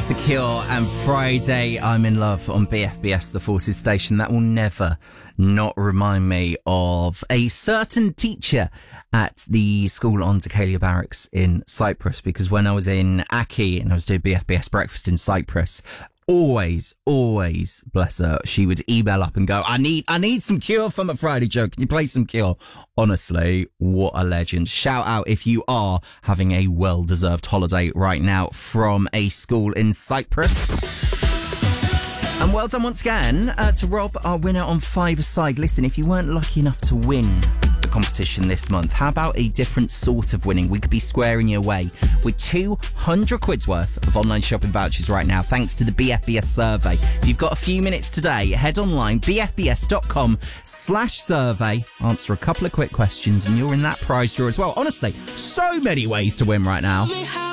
The Cure and Friday I'm in Love on BFBS, the Forces station. That will never not remind me of a certain teacher at the school on Decalia Barracks in Cyprus, because when I was in Aki and I was doing BFBS breakfast in Cyprus, always, bless her, she would email up and go, I need some Cure for my Friday joke. Can you play some Cure? Honestly, what a legend. Shout out if you are having a well-deserved holiday right now from a school in Cyprus. And well done once again to Rob, our winner on Five-A-Side. Listen, if you weren't lucky enough to win the competition this month, how about a different sort of winning? We could be squaring you away with 200 quid's worth of online shopping vouchers right now, thanks to the BFBS survey. If you've got a few minutes today, head online, bfbs.com/survey, answer a couple of quick questions, and you're in that prize draw as well. Honestly, so many ways to win right now.